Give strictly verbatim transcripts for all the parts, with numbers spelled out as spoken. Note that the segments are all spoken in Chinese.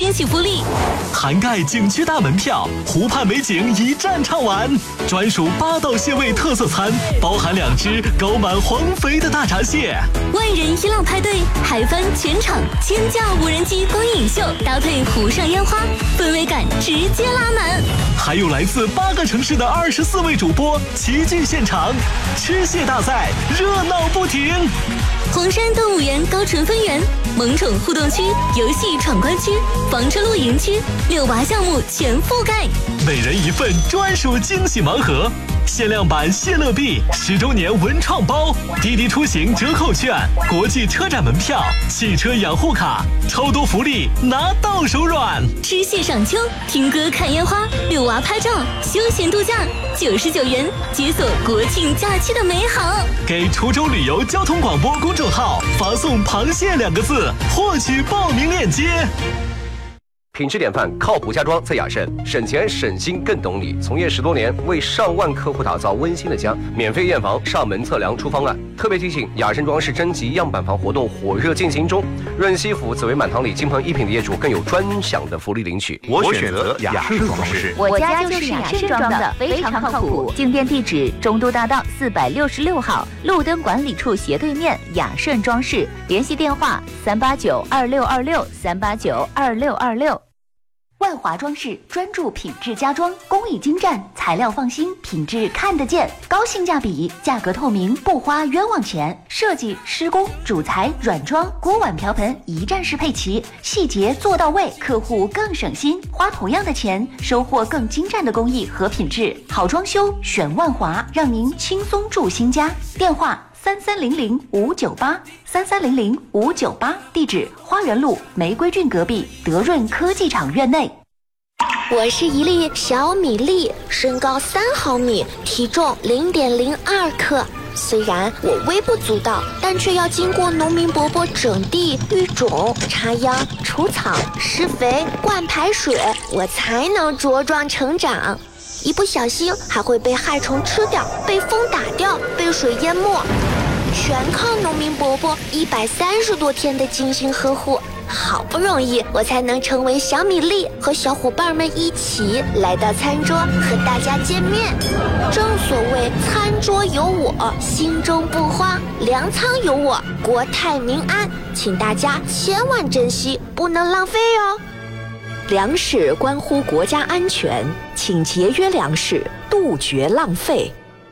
惊喜福利， 涵盖景区大门票、湖畔美景一站畅玩，专属八道蟹味特色餐，包含两只饱满黄肥的大闸蟹。 万人一浪派对，海帆全场千架无人机光影秀，搭配湖上烟花，氛围感直接拉满。 还有来自八个城市的二十四位主播齐聚现场，吃蟹大赛热闹不停。 黄山动物园高淳分园、萌宠互动区、游戏闯关区、房车露营区，遛娃项目全覆盖。 每人一份专属惊喜盲盒，限量版谢乐币、十周年文创包、滴滴出行折扣券、国际车展门票、汽车养护卡，超多福利拿到手软。 吃蟹赏秋，听歌看烟花，遛娃拍照，休闲度假，九十九元解锁国庆假期的美好。 给滁州旅游交通广播公众号发送螃蟹两个字，获取报名链接。 品质典范，靠谱家装在雅盛，省钱省心更懂你。从业十多年，为上万客户打造温馨的家，免费验房、上门测量出方案。特别提醒，雅盛装饰征集样板房活动火热进行中，润西府、紫薇满堂里金鹏一品的业主更有专享的福利领取。 我选择雅盛装饰， 我家就是雅盛装的，非常靠谱。进店地址：中都大道四百六十六号，路灯管理处斜对面，雅盛装饰。联系电话：三八九二六二六三八九二六二六。万华装饰专注品质家装，工艺精湛，材料放心，品质看得见，高性价比，价格透明，不花冤枉钱。设计、施工、主材、软装、锅碗瓢盆一站式配齐，细节做到位，客户更省心，花同样的钱，收获更精湛的工艺和品质。好装修选万华，让您轻松住新家。电话：三三零零五九八三三零零五九八，地址花园路玫瑰郡隔壁德润科技厂院内。 我是一粒小米粒，身高三毫米，体重零点零二克。虽然我微不足道，但却要经过农民伯伯整地、育种、插秧、除草、施肥、灌排水，我才能茁壮成长。一不小心还会被害虫吃掉，被风打掉，被水淹没，全靠农民伯伯一百三十多天的精心呵护。好不容易我才能成为小米粒，和小伙伴们一起来到餐桌和大家见面。正所谓餐桌有我，心中不慌；粮仓有我，国泰民安。请大家千万珍惜，不能浪费哦。 粮食关乎国家安全，请节约粮食，杜绝浪费。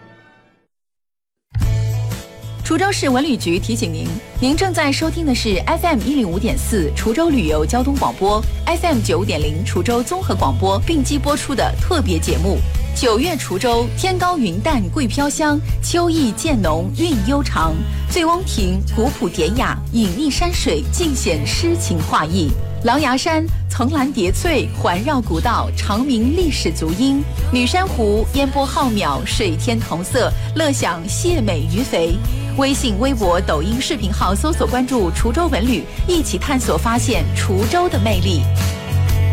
滁州市文旅局提醒您，您正在收听的是 F M 一零五点四滁州旅游交通广播 ，F M 九五点零滁州综合广播并机播出的特别节目。九月滁州，天高云淡桂飘香，秋意渐浓韵悠长。醉翁亭古朴典雅，隐匿山水尽显诗情画意。狼牙山层峦叠翠，环绕古道，长鸣历史足音。女山湖烟波浩渺，水天同色，乐享蟹美鱼肥。微信、微博、抖音视频号搜索关注滁州文旅，一起探索发现滁州的魅力。